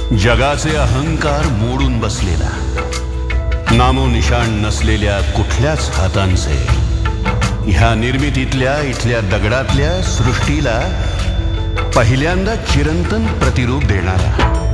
जगाचे अहंकार मोडून बसलेला, नामोनिशाण नसलेल्या कुठल्याच हातांचे, ह्या निर्मितीतल्या इथल्या दगडातल्या सृष्टीला पहिल्यांदा चिरंतन प्रतिरूप देणारा